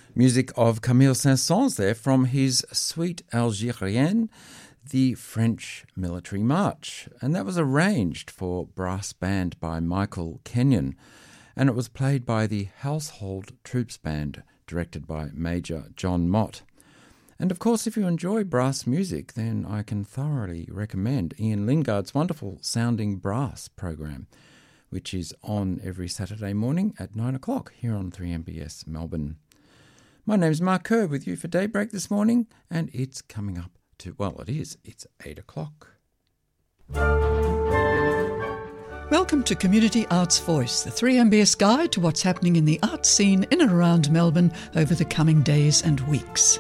Music of Camille Saint-Saëns there from his Suite Algérienne, the French Military March. And that was arranged for brass band by Michael Kenyon. And it was played by the Household Troops Band, directed by Major John Mott. And of course, if you enjoy brass music, then I can thoroughly recommend Ian Lingard's wonderful Sounding Brass program, which is on every Saturday morning at 9 o'clock here on 3MBS Melbourne. My name's Mark Kerr with you for Daybreak this morning, and it's coming up to, it's 8 o'clock. Welcome to Community Arts Voice, the 3MBS guide to what's happening in the arts scene in and around Melbourne over the coming days and weeks.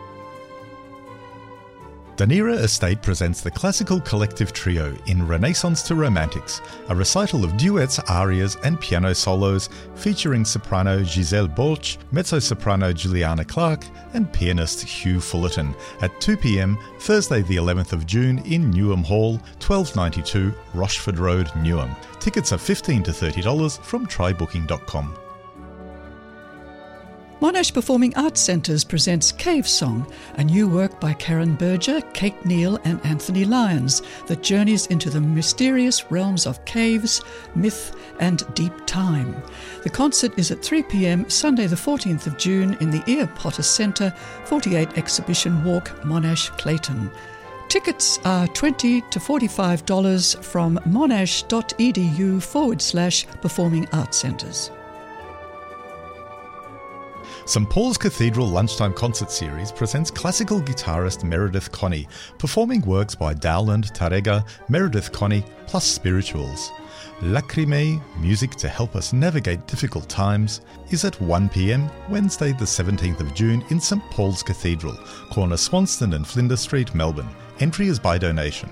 Dunera Estate presents the Classical Collective Trio in Renaissance to Romantics, a recital of duets, arias and piano solos featuring soprano Giselle Bolch, mezzo-soprano Juliana Clark and pianist Hugh Fullerton at 2 p.m. Thursday the 11th of June in Newham Hall, 1292 Rochford Road, Newham. Tickets are $15 to $30 from trybooking.com. Monash Performing Arts Centres presents Cave Song, a new work by Karen Berger, Kate Neal and Anthony Lyons that journeys into the mysterious realms of caves, myth and deep time. The concert is at 3 p.m. Sunday the 14th of June in the Ian Potter Centre, 48 Exhibition Walk, Monash, Clayton. Tickets are $20 to $45 from monash.edu/performing arts centres. St Paul's Cathedral Lunchtime Concert Series presents classical guitarist Meredith Connie, performing works by Dowland, Tarrega, Meredith Connie, plus spirituals. Lacrimae, music to help us navigate difficult times, is at 1 p.m. Wednesday the 17th of June in St Paul's Cathedral, corner Swanston and Flinders Street, Melbourne. Entry is by donation.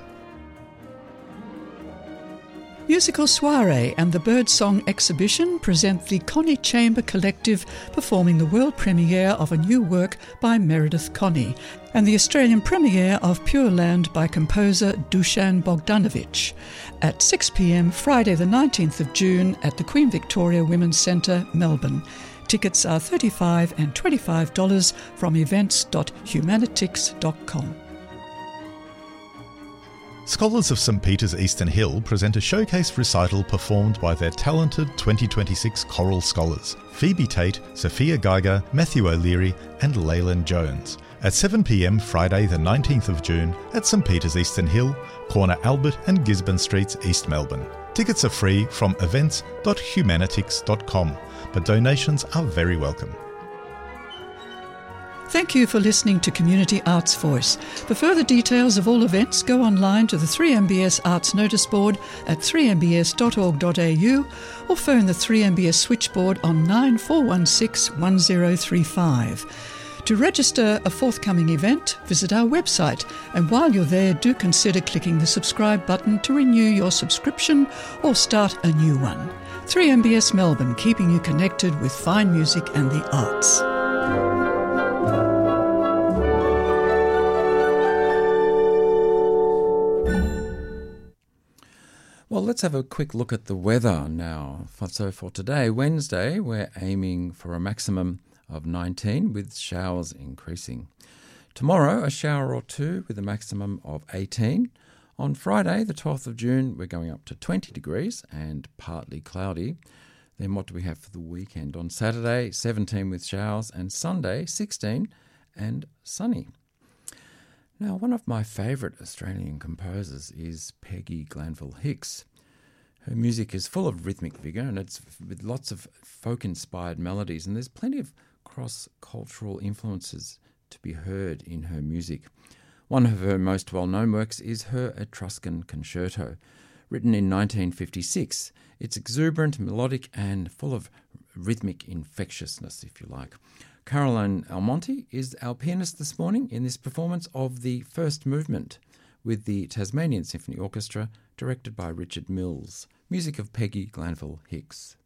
Musical Soiree and the Birdsong Exhibition present the Connie Chamber Collective performing the world premiere of a new work by Meredith Connie and the Australian premiere of Pure Land by composer Dusan Bogdanovich at 6 p.m. Friday the 19th of June at the Queen Victoria Women's Centre, Melbourne. Tickets are $35 and $25 from events.humanitix.com. Scholars of St Peter's Eastern Hill present a showcase recital performed by their talented 2026 choral scholars, Phoebe Tate, Sophia Geiger, Matthew O'Leary and Leyland Jones, at 7 p.m. Friday the 19th of June at St Peter's Eastern Hill, corner Albert and Gisborne Streets, East Melbourne. Tickets are free from events.humanitix.com, but donations are very welcome. Thank you for listening to Community Arts Voice. For further details of all events, go online to the 3MBS Arts Notice Board at 3mbs.org.au or phone the 3MBS switchboard on 9416 1035. To register a forthcoming event, visit our website, and while you're there, do consider clicking the subscribe button to renew your subscription or start a new one. 3MBS Melbourne, keeping you connected with fine music and the arts. Well, let's have a quick look at the weather now. So for today, Wednesday, we're aiming for a maximum of 19 with showers increasing. Tomorrow, a shower or two with a maximum of 18. On Friday, the 12th of June, we're going up to 20 degrees and partly cloudy. Then what do we have for the weekend? On Saturday, 17 with showers, and Sunday, 16 and sunny. Now, one of my favourite Australian composers is Peggy Glanville Hicks. Her music is full of rhythmic vigour and it's with lots of folk-inspired melodies, and there's plenty of cross-cultural influences to be heard in her music. One of her most well-known works is her Etruscan Concerto, written in 1956. It's exuberant, melodic and full of rhythmic infectiousness, if you like. Caroline Almonte is our pianist this morning in this performance of the first movement with the Tasmanian Symphony Orchestra, directed by Richard Mills. Music of Peggy Glanville Hicks.